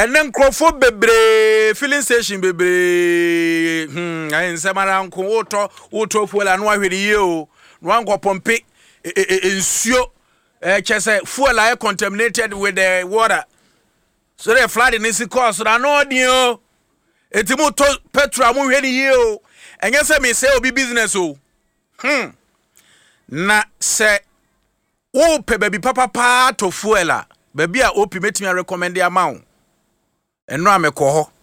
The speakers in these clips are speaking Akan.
and then crofo bebre filling station bebre I nsemara nko woto fuel anu ahwede ye o no anko pompe ensio chese fuel are contaminated with the water so the flood in this cause so no dio etimu to petrol mu hwede ye o enye se me say obi business o na se wo pe baby papa to fuela baby a opi metimi recommend amount eno amekọ ho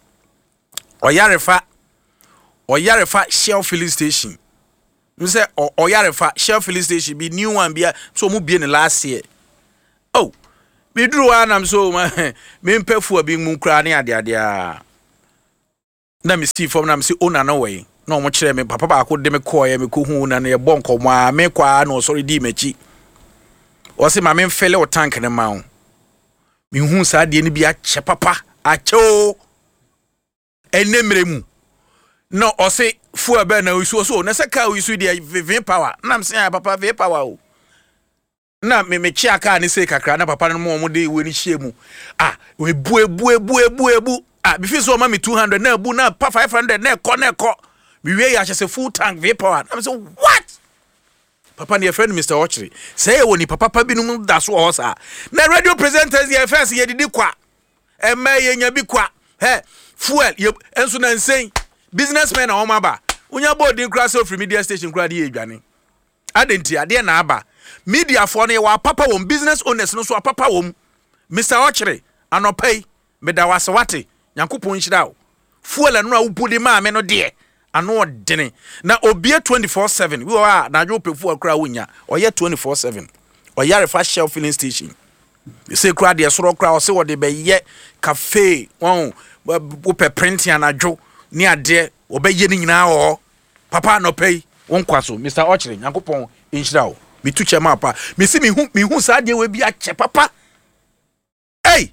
oyarefa Shell filling station say oyarefa Shell filling station be new one bia so mu bie ne last year oh me duru anam so me mpefu abi mu kra ne ade a na me see form na me see ona no way na mo kire me papa ba ko de me call ye me ko hu na ne bo nkomo a me kwa na sorry di machi o se ma me mfele o tank ne ma ho me hu sa de ne bia che papa acho enemremu no o se fu aba na usu so na se ka usu de v power na me say papa v power o na me chi aka ne se kakra na papa no mo de we ni hyemu we bu bifi so ma me 200 na bu na pa 500 na ekọ me we ya se full tank v power na me say what papa ne friend Mr. Ochiri say woni papa binum da so ho sa na radio presenters ye first ye didi kwa ye nya bi kwa fuel enso na nsen businessmen na ba unya boarding class of media station kra de edwane adenti ade na aba media for ne wa papa won business owners no so papa won Mr. Ochiri anopai me da wasewate yankopon nhira o fuel no a wubudi ma me no de ano odene na obie 24/7 we wa na jo pefu akra wonya oye 24/7 oyarefa Shell filling station se kra de soro kra o se wo de be ye cafe won wo pe printing anajo ni ade obeye ni nyina ho papa no pay won kwaso Mr. Ochiri yankopon nhira o mi tu chema pa mi si mi hu sa de we bi ache papa hey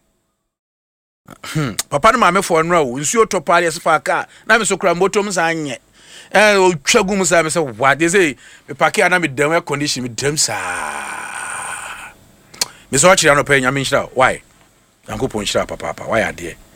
papa no mame for no wo nsuo to pale sefa ka na me so kra motom sa anye o twagum sa me say what they say me pake ana me dem condition me dem sa me so Ochiri no pa nya me nhira why yankopon nhira papa why ade